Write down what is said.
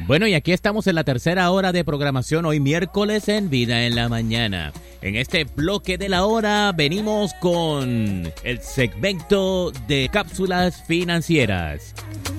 Bueno, y aquí estamos en la tercera hora de programación, hoy miércoles en Vida en la Mañana. En este bloque de la hora venimos con el segmento de cápsulas financieras.